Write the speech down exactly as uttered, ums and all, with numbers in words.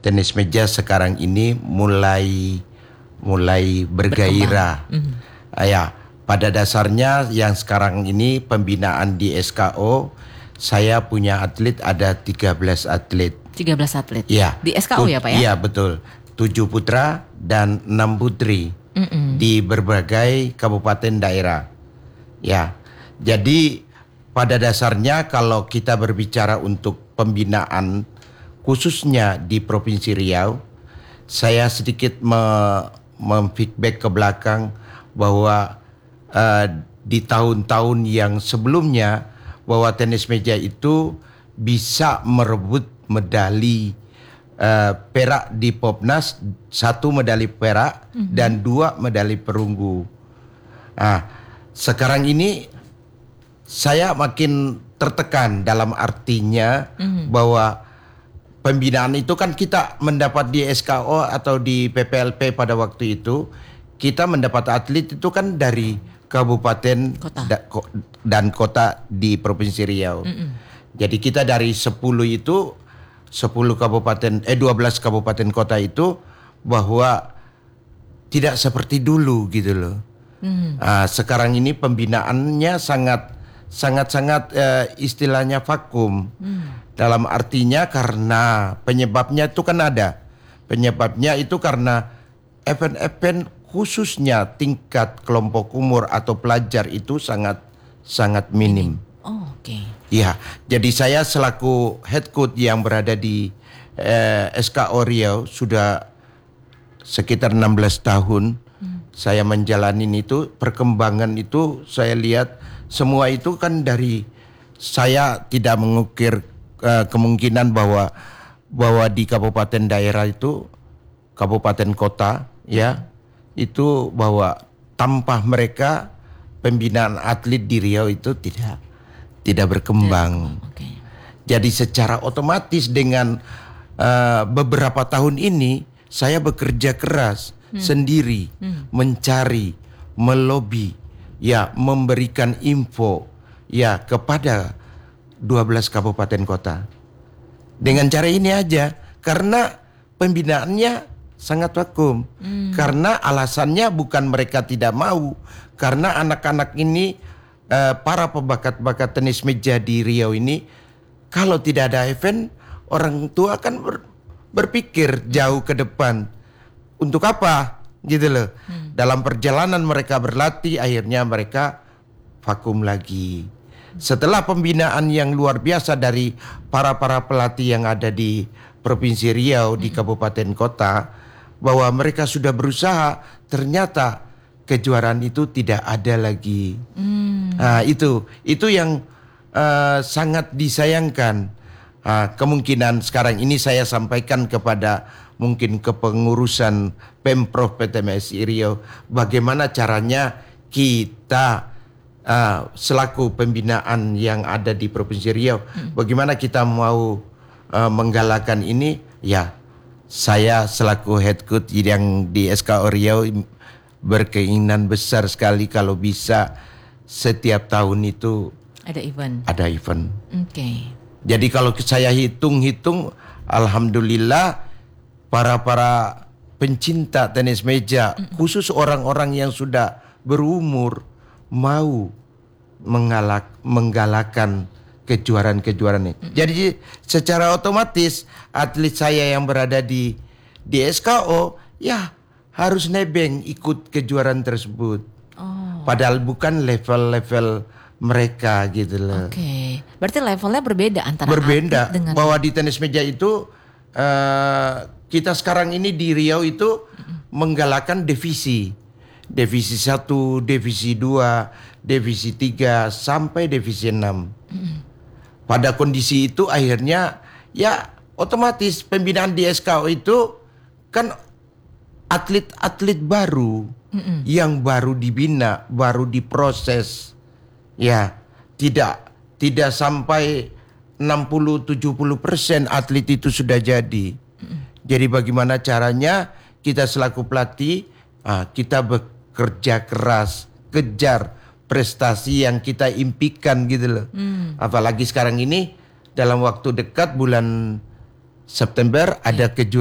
tenis meja sekarang ini mulai mulai bergairah. Mm-hmm. Ya, pada dasarnya yang sekarang ini pembinaan di S K O, saya punya atlet ada tiga belas atlet. tiga belas atlet. Ya. Di S K O tu, ya Pak ya? Iya, betul. tujuh putra dan enam putri. Mm-mm. Di berbagai kabupaten daerah. Ya. Jadi pada dasarnya kalau kita berbicara untuk pembinaan khususnya di Provinsi Riau, saya sedikit me- memfeedback ke belakang bahwa uh, di tahun-tahun yang sebelumnya bahwa tenis meja itu bisa merebut medali uh, perak di Popnas, satu medali perak mm-hmm. dan dua medali perunggu. Nah, sekarang ini saya makin tertekan dalam artinya mm-hmm. bahwa pembinaan itu kan kita mendapat di S K O atau di P P L P pada waktu itu, kita mendapat atlet itu kan dari kabupaten kota. Da, ko, dan kota di Provinsi Riau. Mm-hmm. Jadi kita dari sepuluh itu, sepuluh kabupaten, eh dua belas kabupaten kota itu bahwa tidak seperti dulu gitu loh. Mm-hmm. Nah, sekarang ini pembinaannya sangat sangat-sangat uh, istilahnya vakum. Hmm. Dalam artinya karena penyebabnya itu kan ada. Penyebabnya itu karena event-event khususnya tingkat kelompok umur atau pelajar itu sangat sangat minim. Oh, oke. Okay. Iya, jadi saya selaku head coach yang berada di uh, S K O Riau sudah sekitar enam belas tahun. Hmm. Saya menjalani itu, perkembangan itu saya lihat semua itu kan dari saya tidak mengukir uh, kemungkinan bahwa bahwa di kabupaten daerah itu, kabupaten kota ya, itu bahwa tanpa mereka pembinaan atlet di Riau itu tidak tidak berkembang. Ya, okay. Jadi secara otomatis dengan uh, beberapa tahun ini saya bekerja keras hmm. sendiri hmm. mencari, melobi, ya memberikan info ya kepada dua belas kabupaten kota. Dengan cara ini aja, karena pembinaannya sangat vakum. Hmm. Karena alasannya bukan mereka tidak mau, karena anak-anak ini eh, para pebakat-bakat tenis meja di Riau ini kalau tidak ada event, orang tua akan ber, berpikir jauh ke depan. Untuk apa? Gitu loh. Hmm. Dalam perjalanan mereka berlatih, akhirnya mereka vakum lagi. Setelah pembinaan yang luar biasa dari para-para pelatih yang ada di Provinsi Riau, hmm. di kabupaten kota, bahwa mereka sudah berusaha, ternyata kejuaraan itu tidak ada lagi. Hmm. Nah, itu itu yang uh, sangat disayangkan. Uh, kemungkinan sekarang ini saya sampaikan kepada mungkin kepengurusan Pemprov P T M S I Riau, bagaimana caranya kita uh, selaku pembinaan yang ada di Provinsi Riau, hmm. bagaimana kita mau uh, menggalakkan ini? Ya, saya selaku head coach yang di S K O Riau berkeinginan besar sekali kalau bisa setiap tahun itu ada event. Ada event. Oke. Okay. Jadi kalau saya hitung-hitung, alhamdulillah para-para pencinta tenis meja, mm-hmm. khusus orang-orang yang sudah berumur mau mengalak, menggalakkan kejuaraan-kejuaraan ini. Mm-hmm. Jadi secara otomatis atlet saya yang berada di di S K O ya harus nebeng ikut kejuaraan tersebut. Oh. Padahal bukan level-level mereka gitu loh. Oke, okay. Berarti levelnya berbeda antara berbeda atlet dengan bahwa di tenis meja itu uh, kita sekarang ini di Riau itu mm-hmm. menggalakkan divisi, divisi satu, divisi dua, divisi tiga sampai divisi enam. Mm-hmm. Pada kondisi itu akhirnya ya otomatis pembinaan di S K O itu kan atlet-atlet baru mm-hmm. yang baru dibina, baru diproses. Ya, tidak tidak sampai enam puluh sampai tujuh puluh persen atlet itu sudah jadi. Mm. Jadi bagaimana caranya kita selaku pelatih, ah, kita bekerja keras, kejar prestasi yang kita impikan gitu loh. Mm. Apalagi sekarang ini dalam waktu dekat bulan September ada kejuaraan